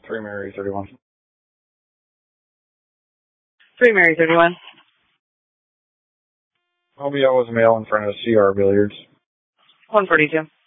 3 Mary 31. 3 Mary 31. I'll be out with mail in front of CR Billiards. 142.